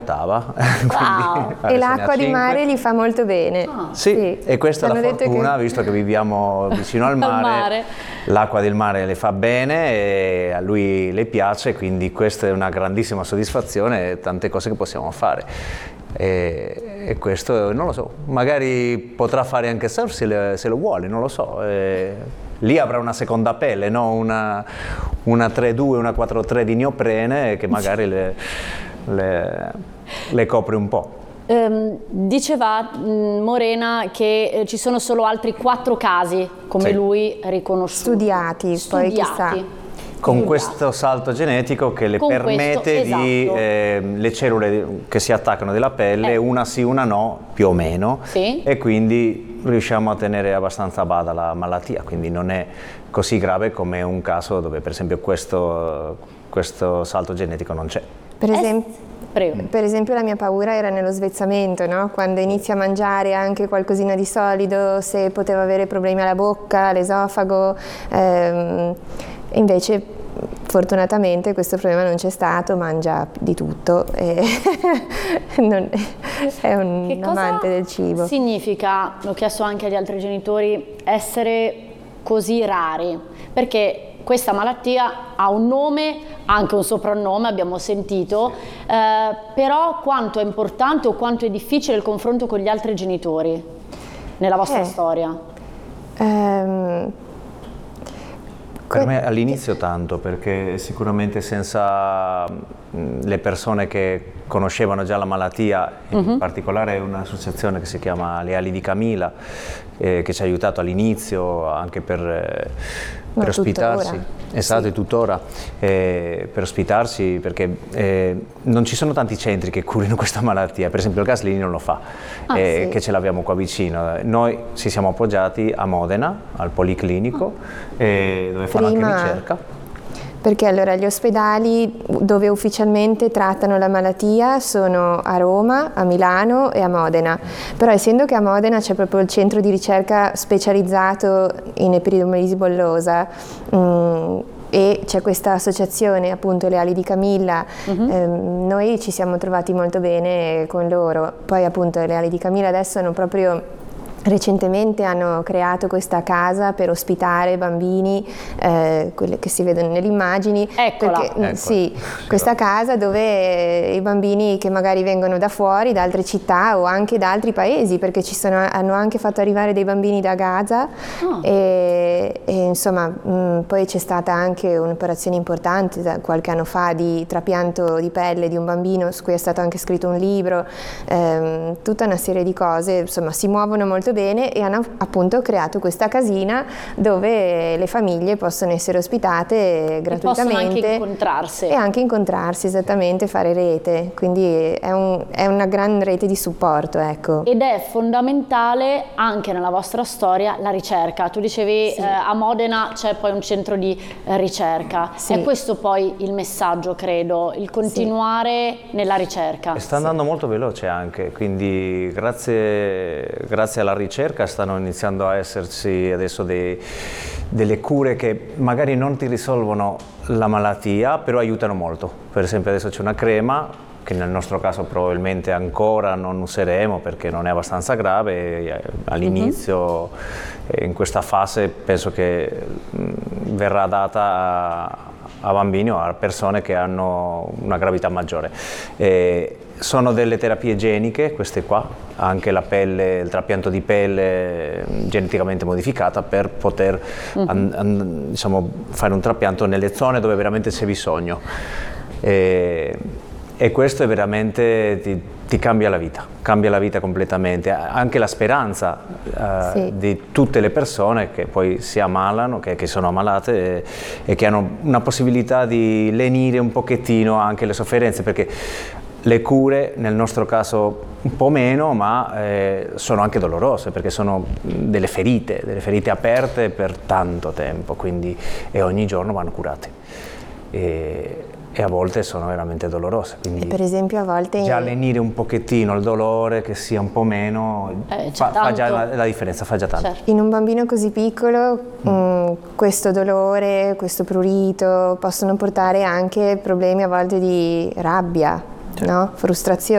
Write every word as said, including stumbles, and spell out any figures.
Wow. E l'acqua di mare gli fa molto bene. Ah. Sì, Sì, e questa è la fortuna, che... visto che viviamo vicino al mare, mare. l'acqua del mare le fa bene e a lui le piace, quindi questa è una grandissima soddisfazione e tante cose che possiamo fare. E, e questo non lo so, magari potrà fare anche surf se, le, se lo vuole, non lo so. E, lì avrà una seconda pelle, no? una, una tre due, una quattro tre di neoprene che magari le, le, le copre un po'. Um, diceva mh, Morena che eh, ci sono solo altri quattro casi come sì. lui riconosciuti. Studiati, Studiati. Poi chissà. Con questo salto genetico che le Con permette questo, di, esatto. eh, le cellule che si attaccano della pelle, eh. una sì, una no, più o meno, sì. e quindi riusciamo a tenere abbastanza a bada la malattia, quindi non è così grave come un caso dove per esempio questo, questo salto genetico non c'è. Per esempio... Prego. Per esempio la mia paura era nello svezzamento, no? Quando inizi a mangiare anche qualcosina di solido, se poteva avere problemi alla bocca, all'esofago, ehm, invece fortunatamente questo problema non c'è stato, mangia di tutto e non, è un che amante del cibo. Cosa significa, l'ho chiesto anche agli altri genitori, essere così rari? Perché questa malattia ha un nome, anche un soprannome, abbiamo sentito, eh, però quanto è importante o quanto è difficile il confronto con gli altri genitori nella vostra eh, storia? Ehm, Per me all'inizio tanto, perché sicuramente senza le persone che conoscevano già la malattia, in uh-huh. particolare un'associazione che si chiama Le Ali di Camilla, eh, che ci ha aiutato all'inizio anche per, eh, per ospitarsi, esatto, e tuttora, eh, per ospitarsi, perché eh, non ci sono tanti centri che curino questa malattia, per esempio il Gaslini non lo fa, ah, eh, sì. che ce l'abbiamo qua vicino. Noi ci siamo appoggiati a Modena, al Policlinico, ah. eh, dove fanno Prima... anche ricerca. Perché allora gli ospedali dove ufficialmente trattano la malattia sono a Roma, a Milano e a Modena, però essendo che a Modena c'è proprio il centro di ricerca specializzato in epidemiologia bollosa mh, e c'è questa associazione, appunto Le Ali di Camilla, uh-huh. ehm, noi ci siamo trovati molto bene con loro. Poi appunto Le Ali di Camilla adesso hanno proprio recentemente hanno creato questa casa per ospitare bambini, eh, quelle che si vedono nelle immagini. Eccola. Perché, Eccola. Sì, questa casa dove i bambini che magari vengono da fuori, da altre città o anche da altri paesi, perché ci sono, hanno anche fatto arrivare dei bambini da Gaza oh. e, e insomma mh, poi c'è stata anche un'operazione importante da qualche anno fa di trapianto di pelle di un bambino, su cui è stato anche scritto un libro, ehm, tutta una serie di cose, insomma si muovono molto bene e hanno appunto creato questa casina dove le famiglie possono essere ospitate gratuitamente. E possono anche incontrarsi. E anche incontrarsi, esattamente, fare rete, quindi è, un, è una gran rete di supporto, ecco. Ed è fondamentale anche nella vostra storia la ricerca. Tu dicevi sì. eh, a Modena c'è poi un centro di eh, ricerca. Sì. È questo poi il messaggio, credo, il continuare sì. nella ricerca. E sta andando sì. molto veloce anche, quindi grazie, grazie alla ricerca stanno iniziando a esserci adesso dei, delle cure che magari non ti risolvono la malattia, però aiutano molto. Per esempio adesso c'è una crema che nel nostro caso probabilmente ancora non useremo perché non è abbastanza grave, all'inizio uh-huh. in questa fase penso che mh, verrà data a, a bambini o a persone che hanno una gravità maggiore. E sono delle terapie geniche, queste qua, anche la pelle, il trapianto di pelle geneticamente modificata per poter uh-huh. an, an, diciamo, fare un trapianto nelle zone dove veramente c'è bisogno. E, e questo è veramente ti, ti cambia la vita, cambia la vita completamente, anche la speranza uh, sì. di tutte le persone che poi si ammalano, che, che sono ammalate e, e che hanno una possibilità di lenire un pochettino anche le sofferenze, perché le cure nel nostro caso un po' meno, ma eh, sono anche dolorose perché sono delle ferite, delle ferite aperte per tanto tempo, quindi e ogni giorno vanno curate. E, e a volte sono veramente dolorose, quindi e per esempio a volte già lenire un pochettino il dolore, che sia un po' meno, eh, fa, fa già la, la differenza, fa già tanto. Certo. In un bambino così piccolo mm. mh, questo dolore, questo prurito possono portare anche problemi a volte di rabbia, certo. no? Frustrazione.